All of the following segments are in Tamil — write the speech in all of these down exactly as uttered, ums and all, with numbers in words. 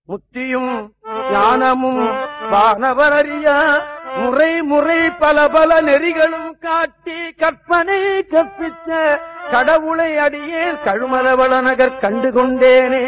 முத்தியும் ஞானமும் வானவர் அறிய முறை முறை பல பல நெறிகளும் காட்டி கற்பனை கற்பித்த கடவுளை அடியே கழுமலவள நகர் கண்டுகொண்டேனே.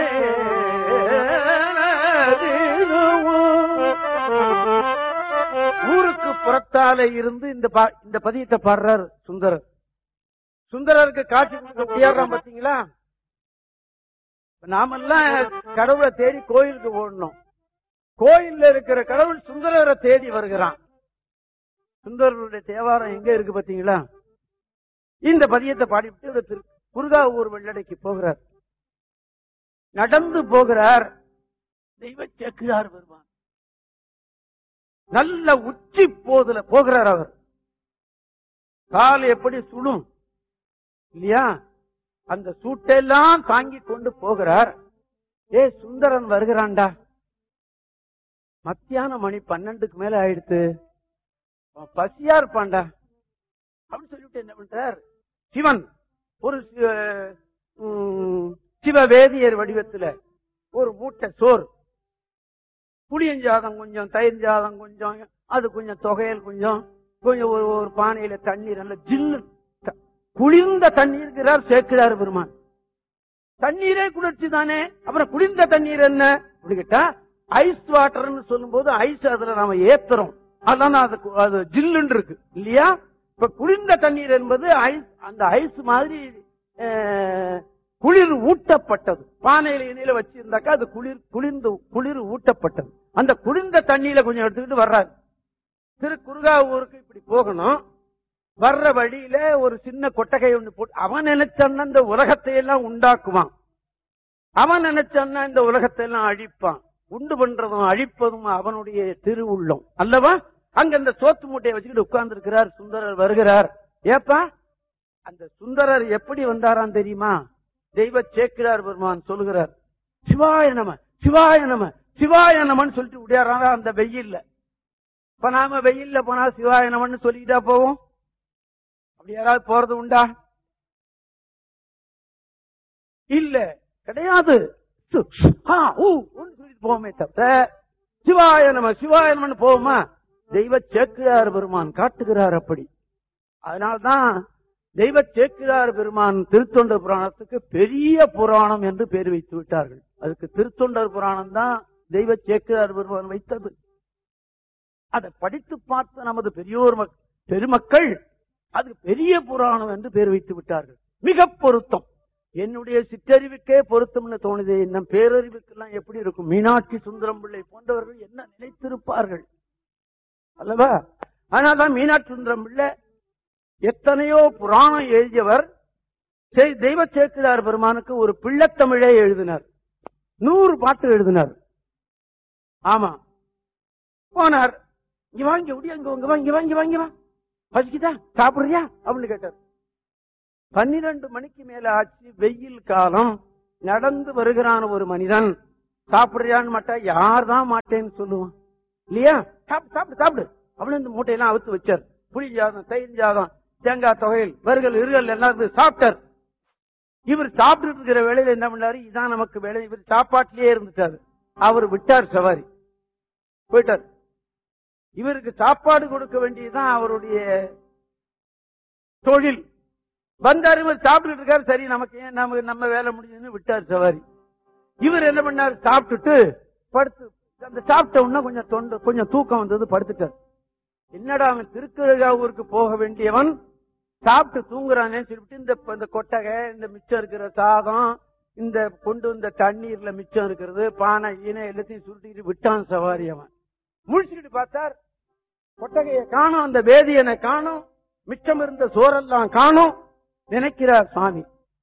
ஊருக்கு புறத்தாலே இருந்து இந்த இந்த பதியத்தை பாடுறார் சுந்தரர். சுந்தரருக்கு காட்சி கொடுக்க முடியாதான் பாத்தீங்களா? நாமெல்லாம் கடவுளை தேடி கோயிலுக்கு ஓடணும். கோயில்ல இருக்கிற கடவுள் சுந்தரரை தேடி வருகிறான். சுந்தரருடைய தேவாரம் எங்க இருக்கு பாத்தீங்களா? இந்த பதியத்தை பாடிவிட்டு குருகாவூர் வெள்ளடைக்கு போகிறார். நடந்து போகிறார். தெய்வ சேக்கிழார் வருவான். நல்ல உச்சி போதுல போகிறார். அவர் கால் எப்படி சுடும் இல்லையா? அந்த சூட்டெல்லாம் தாங்கி கொண்டு போகிறார். ஏ சுந்தரன் வருகிறான்டா. மத்தியான மணி பன்னெண்டுக்கு மேல ஆயிடுத்து, பசியா இருப்பான்டா அப்படின்னு சொல்லிட்டு என்ன பண்றார்? சிவன் ஒரு சிவவேதியர் வடிவத்துல ஒரு மூட்டை சோறு, புளியஞ்சாதம் கொஞ்சம், தயிர் ஜாதம் கொஞ்சம், அது கொஞ்சம் தொகையல் கொஞ்சம், கொஞ்சம் ஒரு ஒரு பானையில தண்ணீர், நல்ல ஜில்லு குளிர்ந்த தண்ணீர் இருக்கிறார் சேக்கிழார் பெருமான். தண்ணீரே குளிர்ச்சி தானே, அப்புறம் குளிர்ந்த தண்ணீர் என்ன அப்படி கேட்டா ஐஸ் வாட்டர்னு சொல்லும் போது ஐஸ் அதுல நாம ஏத்துறோம், அதான் அது ஜில்லுன்னு இருக்கு இல்லையா? இப்ப குளிர்ந்த தண்ணீர் என்பது ஐஸ், அந்த ஐஸ் மாதிரி குளிர் ஊட்டப்பட்டது. பானையில இணையில வச்சிருந்தாக்கா அது குளிர் குளிர்ந்து குளிர் ஊட்டப்பட்டது. அந்த குளிர்ந்த தண்ணியில கொஞ்சம் எடுத்துக்கிட்டு வர்றாரு. திரு குருகாவூருக்கு இப்படி போகணும். வர்ற வழியில ஒரு சின்ன கொட்டகை ஒண்ணு போட்டு, அவன் நினைச்சான்னா இந்த உலகத்தை எல்லாம் உண்டாக்குவான், அவன் நினைச்சான்னா இந்த உலகத்தை எல்லாம் அழிப்பான். உண்டு பண்றதும் அழிப்பதும் அவனுடைய திருவுள்ளம் அல்லவா? அங்க அந்த சோத்து மூட்டையை வச்சுக்கிட்டு உட்கார்ந்து இருக்கிறார். சுந்தரர் வருகிறார். ஏப்பா அந்த சுந்தரர் எப்படி வந்தாரான் தெரியுமா? தெய்வ சேக்கிழார் பெருமான் சொல்லுகிறார், சிவாய நம சிவாய நம சிவாய நமன்னு சொல்லிட்டு விடையாரா அந்த வெயில்ல. இப்ப நாம வெயில்ல போனா சிவாய நமன்னு சொல்லிக்கிட்டா போவோம்? அப்படி யாராவது போறது உண்டா? இல்ல, கிடையாது. சொல்லிட்டு போவோமே தவிர சிவாய நம சிவாய நமன்னு போவோமா? தெய்வ சேக்கிழார் பெருமான் காட்டுகிறார் அப்படி. அதனால்தான் தெய்வ சேக்கிழார் பெருமான் திருத்தொண்டர் புராணத்துக்கு பெரிய புராணம் என்று பேர் வைத்து விட்டார்கள். அதுக்கு திருத்தொண்டர் புராணம் தான் தெய்வ சேக்கிழார் பெருமான் வைத்தது. அதை படித்து பார்த்த நமது பெரியோர் பெருமக்கள் அதுக்கு பெரிய புராணம் என்று பேர் வைத்து விட்டார்கள். மிக பொருத்தம். என்னுடைய சிற்றறிவுக்கே பொருத்தம்னு தோணுது. நம் பேரறிவுக்கெல்லாம் எப்படி இருக்கும்? மீனாட்சி சுந்தரம் பிள்ளை போன்றவர்கள் என்ன நினைத்திருப்பார்கள் அல்லவா? ஆனால்தான் மீனாட்சி சுந்தரம் பிள்ளை எத்தனையோ புராணம் எழுதியவர். தெய்வ சேக்கிழார் பெருமானுக்கு ஒரு பிள்ளைத்தமிழே எழுதினார். நூறு பாட்டு எழுதினார். ஆமா, போனார். இங்க வாங்கி உடி, அங்க இங்க வாங்கி வாங்கி வாங்கி வா, பசிக்குதா, சாப்பிடுறியா அப்படின்னு கேட்டார். பன்னிரண்டு மணிக்கு மேல ஆச்சு, வெயில் காலம். நடந்து வருகிறான் ஒரு மனிதன். சாப்பிடுறியான்னு மாட்டா யார் தான் மாட்டேன்னு சொல்லுவான் இல்லையா? சாப்பிடு சாப்பிடு சாப்பிடு அப்படின்னு இந்த மூட்டையெல்லாம் அவுத்து வச்சார். புளி ஜாதம், தயிர் ஜாதம், தேங்காய் தொகையில், வறுகள் இருகள் எல்லாம் சாப்பிட்டார். இவர் சாப்பிட்டு இருக்கிற வேலையில என்ன பண்ணாரு? இதான் நமக்கு வேலை. இவர் சாப்பாட்டிலேயே இருந்துட்டாரு. அவர் விட்டார் சவாரி, போயிட்டார். இவருக்கு சாப்பாடு கொடுக்க வேண்டியதுதான் அவருடைய தொழில். வந்தாரு, இவர் சாப்பிட்டு இருக்காரு. சரி, நமக்கு ஏன், நம்ம நம்ம வேலை முடிஞ்சதுன்னு விட்டார் சவாரி. இவர் என்ன பண்ணாரு? சாப்பிட்டுட்டு படுத்து, அந்த சாப்பிட்ட உடனே கொஞ்சம் தொண்டை கொஞ்சம் தூக்கம் வந்தது, படுத்துட்டார். என்னடா அவன் திருக்கழுகாவூருக்கு போக வேண்டியவன் சாப்பிட்டு தூங்குறானே சொல்லிட்டு இந்த கொட்டகை, இந்த மிச்சம் இருக்கிற சாதம், இந்த கொண்டு வந்த தண்ணீர்ல மிச்சம் இருக்கிறது, பானை ஈனை எல்லாத்தையும் சுருட்டிட்டு விட்டான் சவாரி. அவன் முழிச்சுக்கிட்டு பார்த்தார், கொட்டகையை காணும், அந்த வேதியனை காணும், மிச்சம் இருந்த சோரெல்லாம் காணும். நினைக்கிறார், சாமி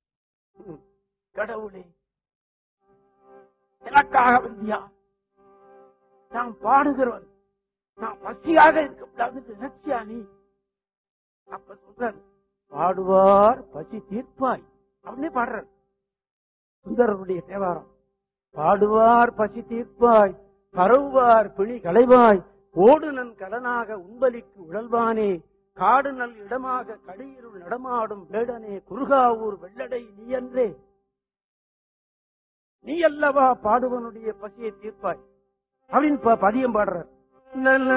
கடவுளே எனக்காக வந்தியா? நான் பாடுகிறவன், நான் பசியாக இருக்கக்கூடாது நினைச்சியா நீ? அப்ப சொல்றார், பாடுவார் பசி தீர்ப்பாய் அப்படின்னே பாடுறார் சுந்தரருடைய தேவாரம். பாடுவார் பசி தீர்ப்பாய், பரவுவார் பிணி களைவாய், ஓடுநன் கடனாக உண்பலிக்கு உழல்வானே, காடு நல் இடமாக கடியிருள் நடமாடும் வேடனே, குருகாவூர் வெள்ளடை நீயன்றே. நீ அல்லவா பாடுவனுடைய பசியை தீர்ப்பாய் அப்படின்னு பதியம் பாடுறார்.